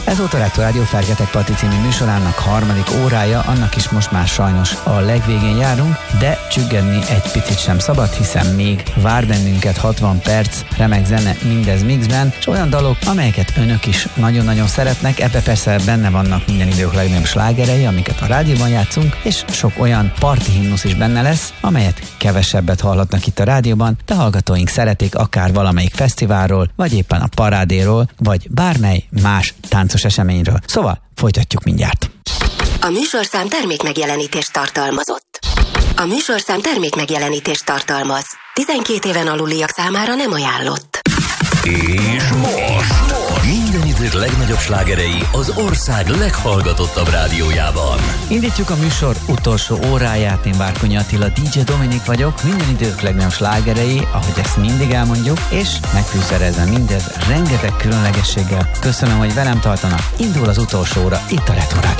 Ez volt a Retro Rádió Fergetek Parti című műsorának harmadik órája, annak is most már sajnos a legvégén járunk, de csüggedni egy picit sem szabad, hiszen még vár bennünket 60 perc remek zene mindez mixben, és olyan dalok, amelyeket önök is nagyon-nagyon szeretnek, ebbe persze benne vannak minden idők legnagyobb slágerei, amiket a rádióban játszunk, és sok olyan parti himnusz is benne lesz, amelyet kevesebbet hallhatnak itt a rádióban, de hallgatóink szeretik akár valamelyik fesztiválról, vagy éppen a parádéról, vagy bármely más táncos eseményről. Szóval folytatjuk mindjárt. A műsorszám termékmegjelenítést tartalmazott. A műsorszám termékmegjelenítést tartalmaz. 12 éven aluliak számára nem ajánlott. És most minden idők legnagyobb slágerei az ország leghallgatottabb rádiójában. Indítjuk a műsor utolsó óráját, én Várkonyi Attila, DJ Dominik vagyok, minden idők legnagyobb slágerei, ahogy ezt mindig elmondjuk, és megfűszerezve mindez rengeteg különlegességgel. Köszönöm, hogy velem tartanak. Indul az utolsó óra itt a Retro Rádió.